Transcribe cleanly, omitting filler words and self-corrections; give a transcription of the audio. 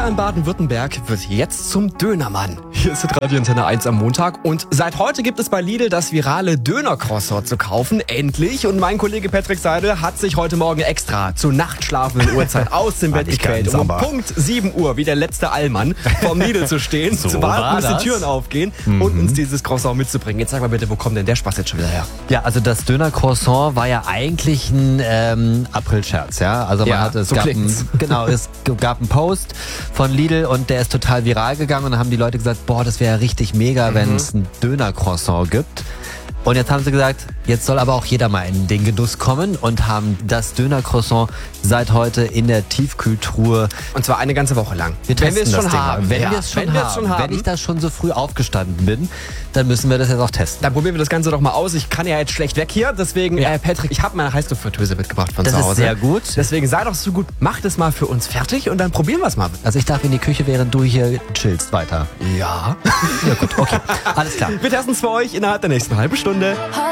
Wer in Baden-Württemberg wird jetzt zum Dönermann? Hier ist Radio Antenne 1 am Montag und seit heute gibt es bei Lidl das virale Döner-Croissant zu kaufen. Endlich! Und mein Kollege Patrick Seidel hat sich heute Morgen extra zur nachtschlafenden Uhrzeit aus dem Bett gequält, um Punkt 7 Uhr wie der letzte Allmann vorm Lidl zu stehen, zu warten, bis die Türen aufgehen und uns dieses Croissant mitzubringen. Jetzt sag mal bitte, wo kommt denn der Spaß jetzt schon wieder her? Ja, also das Döner-Croissant war ja eigentlich ein April-Scherz, ja. Also es gab einen Post von Lidl und der ist total viral gegangen und dann haben die Leute gesagt, boah, das wäre richtig mega, wenn es ein Döner-Croissant gibt. Und jetzt haben sie gesagt, jetzt soll aber auch jeder mal in den Genuss kommen und haben das Döner-Croissant seit heute in der Tiefkühltruhe. Und zwar eine ganze Woche lang. Wenn wir es schon haben. Wenn ich da schon so früh aufgestanden bin, dann müssen wir das jetzt auch testen. Dann probieren wir das Ganze doch mal aus. Ich kann ja jetzt schlecht weg hier, deswegen, Patrick, ich habe meine Heißluftfritteuse mitgebracht von zu Hause. Das ist sehr gut. Deswegen sei doch so gut, mach das mal für uns fertig und dann probieren wir es mal. Also ich darf in die Küche, während du hier chillst, weiter. Ja. Ja gut, okay. Alles klar. Wir testen es für euch innerhalb der nächsten halben Stunde.